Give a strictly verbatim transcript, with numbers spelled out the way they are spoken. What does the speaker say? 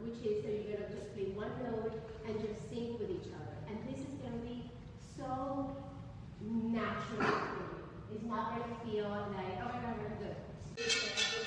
which is that you're going to just play one note and just sync with each other. And this is going to be so natural for you. It's not going to feel like,